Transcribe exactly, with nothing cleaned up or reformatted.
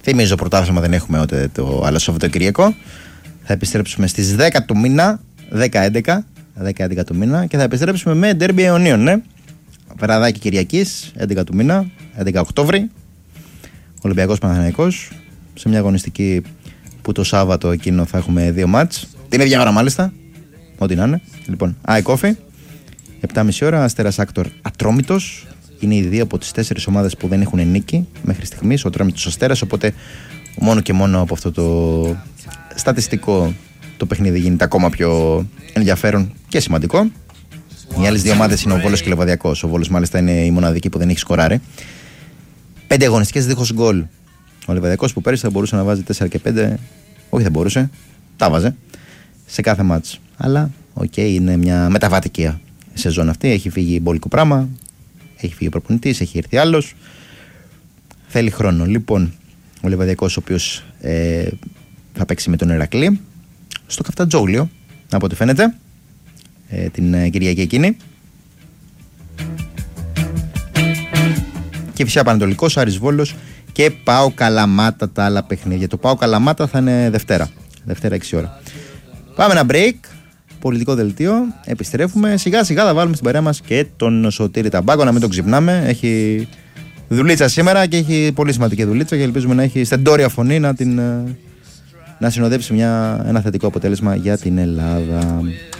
Θυμίζω πρωτάθλημα δεν έχουμε ούτε το άλλο Σαββατοκύριακο. Θα επιστρέψουμε στις δέκα του μήνα, δέκα έντεκα του μήνα και θα επιστρέψουμε με ντέρμπι αιωνίων, ναι. Βραδάκι Κυριακής, έντεκα του μήνα, έντεκα Οκτώβρη. Ολυμπιακός Παναθηναϊκός. Σε μια αγωνιστική που το Σάββατο εκείνο θα έχουμε δύο μάτς. Την ίδια ώρα μάλιστα. Ό,τι να είναι. Λοιπόν, ΑΕΚ Όφη. επτά και μισή ώρα, Αστέρας Άκτορ Ατρόμητος. Είναι οι δύο από τις τέσσερις ομάδες που δεν έχουν νίκη μέχρι στιγμής. Ο Ατρόμητος Αστέρας. Οπότε μόνο και μόνο από αυτό το στατιστικό το παιχνίδι γίνεται ακόμα πιο ενδιαφέρον και σημαντικό. Οι άλλες δύο ομάδες είναι ο Βόλος και ο Λεβαδιακός. Ο Βόλος μάλιστα είναι η μοναδική που δεν έχει σκοράρει. Πέντε αγωνιστικές δίχως γκολ. Ο Λεβαδιακός που πέρυσι θα μπορούσε να βάζει τέσσερα και πέντε. Όχι, δεν μπορούσε. Τα βάζε σε κάθε μάτς. Αλλά οκ, okay, είναι μια μεταβατική σεζόν αυτή. Έχει φύγει μπόλικο πράγμα. Έχει φύγει ο προπονητής, έχει έρθει άλλος. Θέλει χρόνο. Λοιπόν, ο Λεβαδιακός, ο οποίος ε, θα παίξει με τον Ηρακλή στο Καφτατζόγλιο, από ό,τι φαίνεται, ε, την ε, Κυριακή εκείνη. Και φυσικά Πανατολικός, Άρης Βόλος και ΠΑΟ Καλαμάτα τα άλλα παιχνίδια. Το ΠΑΟ Καλαμάτα θα είναι Δευτέρα. Δευτέρα έξι ώρα. Πάμε ένα break. Πολιτικό δελτίο. Επιστρέφουμε. Σιγά σιγά θα βάλουμε στην παρέα μας και τον Σωτήρη Ταμπάκο. Να μην τον ξυπνάμε. Έχει δουλίτσα σήμερα και έχει πολύ σημαντική δουλίτσα και ελπίζουμε να έχει στεντόρια φωνή να, την, να συνοδεύσει μια, ένα θετικό αποτέλεσμα για την Ελλάδα.